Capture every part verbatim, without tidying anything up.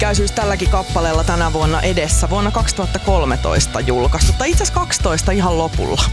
tyylikkäisyys tälläkin kappaleella tänä vuonna edessä. Vuonna kaksituhattakolmetoista julkaistu, tai itse asiassa kaksitoista ihan lopulla.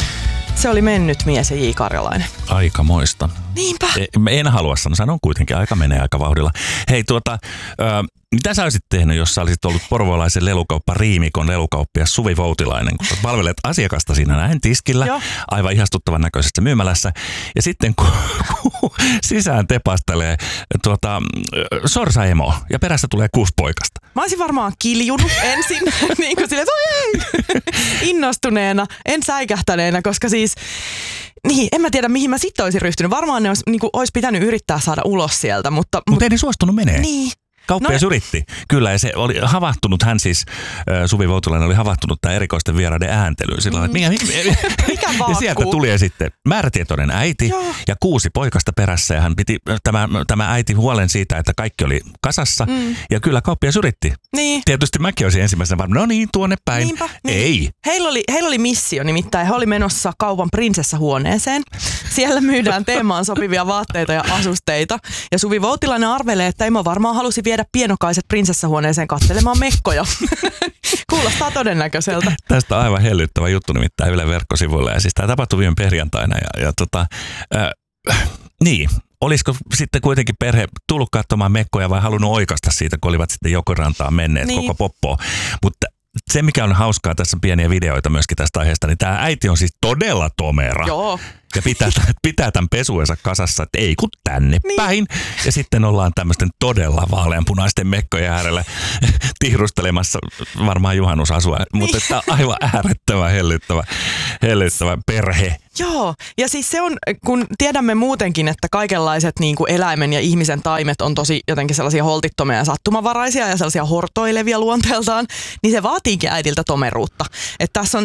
Se oli Mennyt mies ja J. Karjalainen. Aikamoista. Niinpä. En halua sanoa, sanon kuitenkin, aika menee aika vauhdilla. Hei tuota, ö, mitä sä olisit tehnyt, jos sä olisit ollut porvoolaisen lelukauppa Riimikon lelukauppias Suvi Voutilainen, kun sä palvelet asiakasta siinä näin tiskillä, Joo. aivan ihastuttavan näköisessä myymälässä. Ja sitten kun, kun sisään tepastelee tuota, sorsaemo ja perässä tulee kuusi poikasta. Mä olisin varmaan kiljunut ensin, niin kuin silleen, oi ei, innostuneena, en säikähtäneenä, koska siis, niin, en mä tiedä mihin mä sit olisin ryhtynyt. Varmaan ne olisi, niin kuin, olisi pitänyt yrittää saada ulos sieltä, mutta... Mutta mut, ei ne suostunut menee. Niin. Kauppias no, yritti. Kyllä, ja se oli havahtunut, hän siis, Suvi Voutilainen oli havahtunut tämän erikoisten vieraiden ääntelyyn. Silloin, mm. että mikä, mikä ja sieltä tuli sitten määrätietoinen äiti Joo. ja kuusi poikasta perässä. Ja hän piti tämä, tämä äiti huolen siitä, että kaikki oli kasassa. Mm. Ja kyllä kauppias yritti. Niin. Tietysti mäkin olisin ensimmäisenä varmaan, no niin, tuonne päin. Niinpä, niin. Ei. Heillä oli, heillä oli missio nimittäin. He oli menossa kaupan prinsessahuoneeseen. Siellä myydään teemaan sopivia vaatteita ja asusteita. Ja Suvi Voutilainen arvelee, että Emo varmaan halusi viedä pienokaiset prinsessahuoneeseen katselemaan mekkoja. Kuulostaa todennäköiseltä. Tästä on aivan hellyttävä juttu nimittäin Ylen verkkosivuilla. Ja siis tämä tapahtui viime perjantaina. Ja, ja tota, äh, niin, olisiko sitten kuitenkin perhe tullut katsomaan mekkoja vai halunnut oikasta siitä, kun olivat sitten Jokirantaan menneet niin. koko poppoa. Mutta se, mikä on hauskaa, tässä on pieniä videoita myöskin tästä aiheesta, niin tämä äiti on siis todella tomera. Joo. Ja pitää, pitää tämän pesuensa kasassa, että ei kun tänne niin. päin. Ja sitten ollaan tämmöisten todella vaaleanpunaisten mekkojen äärellä tihrustelemassa varmaan juhannusasua. Niin. Mutta että aivan äärettömän hellyttävä, hellyttävä perhe. Joo, ja siis se on, kun tiedämme muutenkin, että kaikenlaiset niin kuin eläimen ja ihmisen taimet on tosi jotenkin sellaisia holtittomia ja sattumavaraisia ja sellaisia hortoilevia luonteeltaan, niin se vaatiikin äidiltä tomeruutta. Että tässä on